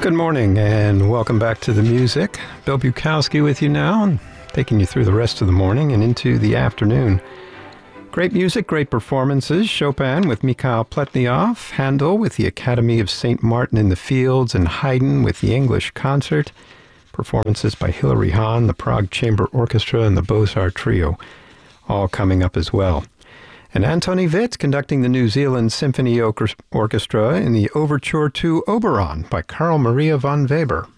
Good morning and welcome back to the music. Bill Bukowski with you now, and taking you through the rest of the morning and into the afternoon. Great music, great performances. Chopin with Mikhail Pletnyov, Handel with the Academy of St. Martin in the Fields, and Haydn with the English Concert. Performances by Hilary Hahn, the Prague Chamber Orchestra, and the Beaux-Arts Trio, all coming up as well. And Antony Witt conducting the New Zealand Symphony Orchestra in the Overture to Oberon by Carl Maria von Weber.